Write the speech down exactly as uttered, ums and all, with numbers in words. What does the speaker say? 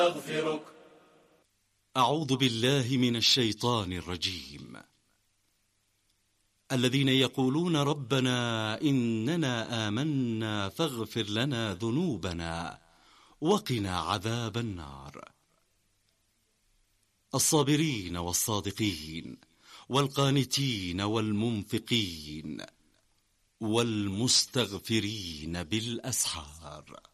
نستغفرك. أعوذ بالله من الشيطان الرجيم. الذين يقولون ربنا إننا آمنا فاغفر لنا ذنوبنا وقنا عذاب النار. الصابرين والصادقين والقانتين والمنفقين والمستغفرين بالأسحار.